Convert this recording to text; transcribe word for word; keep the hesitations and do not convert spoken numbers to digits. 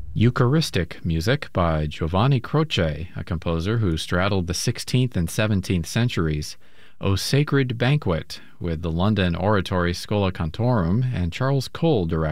Eucharistic music by Giovanni Croce, a composer who straddled the sixteenth and seventeenth centuries. O Sacred Banquet, with the London Oratory Schola Cantorum and Charles Cole directing.